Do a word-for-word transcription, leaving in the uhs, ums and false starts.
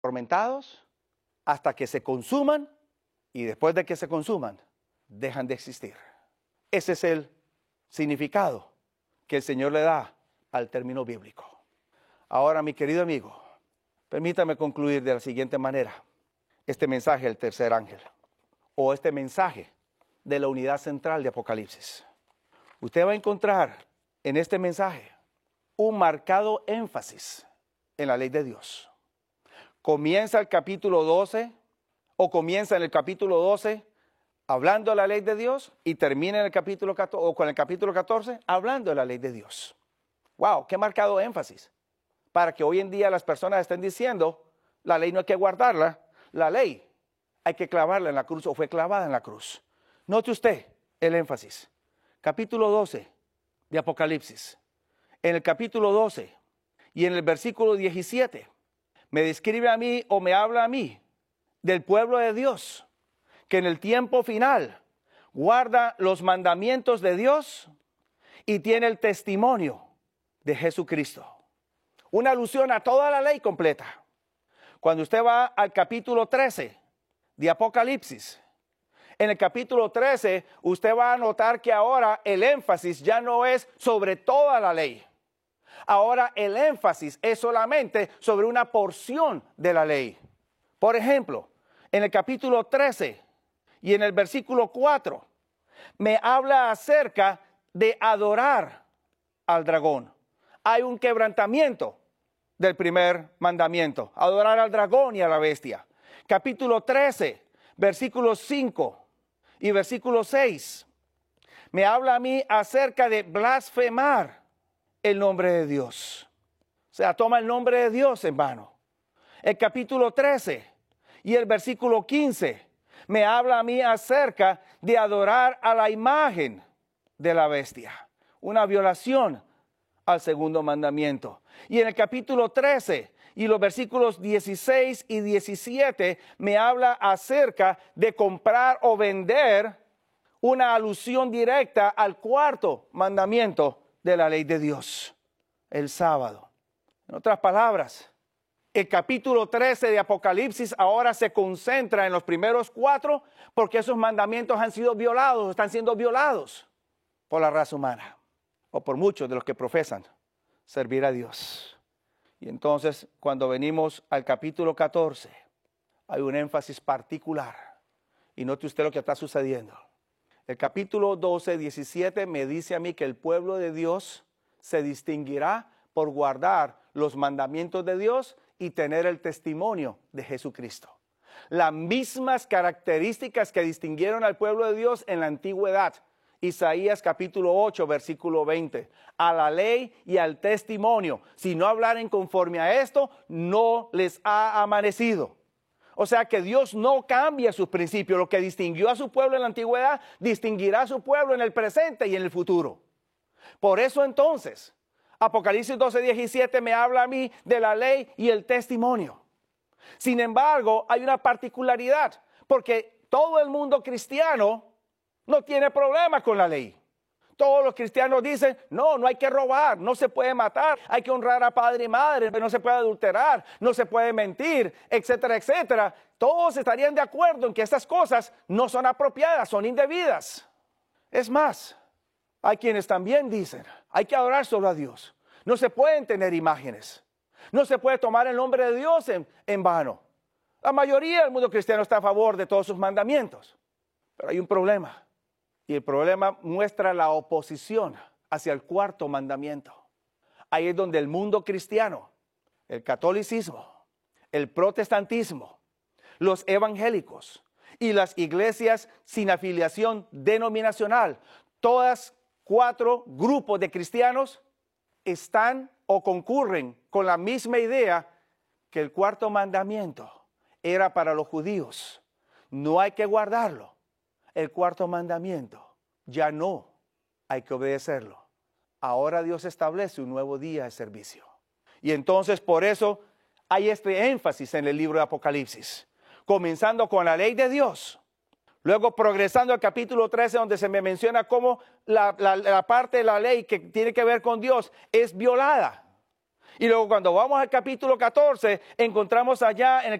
atormentados hasta que se consuman y después de que se consuman, dejan de existir. Ese es el significado que el Señor le da al término bíblico. Ahora, mi querido amigo, permítame concluir de la siguiente manera este mensaje del tercer ángel, o este mensaje de la unidad central de Apocalipsis. Usted va a encontrar en este mensaje un marcado énfasis en la ley de Dios. Comienza el capítulo doce, o comienza en el capítulo doce hablando de la ley de Dios y termina en el capítulo catorce, o con el capítulo catorce hablando de la ley de Dios. ¡Wow! ¡Qué marcado énfasis! Para que hoy en día las personas estén diciendo, la ley no hay que guardarla, la ley hay que clavarla en la cruz, o fue clavada en la cruz. Note usted el énfasis. Capítulo doce de Apocalipsis. En el capítulo doce y en el versículo diecisiete, me describe a mí o me habla a mí del pueblo de Dios, que en el tiempo final guarda los mandamientos de Dios y tiene el testimonio de Jesucristo. Una alusión a toda la ley completa. Cuando usted va al capítulo trece de Apocalipsis, en el capítulo trece usted va a notar que ahora el énfasis ya no es sobre toda la ley. Ahora el énfasis es solamente sobre una porción de la ley. Por ejemplo, en el capítulo trece y en el versículo cuatro, me habla acerca de adorar al dragón. Hay un quebrantamiento del primer mandamiento, adorar al dragón y a la bestia. Capítulo trece, versículos cinco y versículo seis, me habla a mí acerca de blasfemar el nombre de Dios. O sea, toma el nombre de Dios en vano. El capítulo trece y el versículo quince me habla a mí acerca de adorar a la imagen de la bestia. Una violación al segundo mandamiento. Y en el capítulo trece y los versículos dieciséis y diecisiete me habla acerca de comprar o vender, una alusión directa al cuarto mandamiento de la ley de Dios, el sábado. En otras palabras, el capítulo trece de Apocalipsis ahora se concentra en los primeros cuatro porque esos mandamientos han sido violados, están siendo violados por la raza humana o por muchos de los que profesan servir a Dios. Y entonces, cuando venimos al capítulo catorce, hay un énfasis particular. Y note usted lo que está sucediendo. El capítulo doce, diecisiete me dice a mí que el pueblo de Dios se distinguirá por guardar los mandamientos de Dios y tener el testimonio de Jesucristo. Las mismas características que distinguieron al pueblo de Dios en la antigüedad. Isaías capítulo ocho, versículo veinte. A la ley y al testimonio. Si no hablaren conforme a esto, no les ha amanecido. O sea que Dios no cambia sus principios. Lo que distinguió a su pueblo en la antigüedad, distinguirá a su pueblo en el presente y en el futuro. Por eso entonces, Apocalipsis doce, diecisiete me habla a mí de la ley y el testimonio. Sin embargo, hay una particularidad, porque todo el mundo cristiano no tiene problema con la ley. Todos los cristianos dicen, no, no hay que robar, no se puede matar, hay que honrar a padre y madre, no se puede adulterar, no se puede mentir, etcétera, etcétera. Todos estarían de acuerdo en que estas cosas no son apropiadas, son indebidas. Es más, hay quienes también dicen, hay que adorar solo a Dios. No se pueden tener imágenes, no se puede tomar el nombre de Dios en, en vano. La mayoría del mundo cristiano está a favor de todos sus mandamientos, pero hay un problema. Y el problema muestra la oposición hacia el cuarto mandamiento. Ahí es donde el mundo cristiano, el catolicismo, el protestantismo, los evangélicos y las iglesias sin afiliación denominacional, todas cuatro grupos de cristianos están o concurren con la misma idea que el cuarto mandamiento era para los judíos. No hay que guardarlo. El cuarto mandamiento, ya no hay que obedecerlo. Ahora Dios establece un nuevo día de servicio. Y entonces por eso hay este énfasis en el libro de Apocalipsis. Comenzando con la ley de Dios. Luego progresando al capítulo trece donde se me menciona cómo la, la, la parte de la ley que tiene que ver con Dios es violada. Y luego cuando vamos al capítulo catorce, encontramos allá en el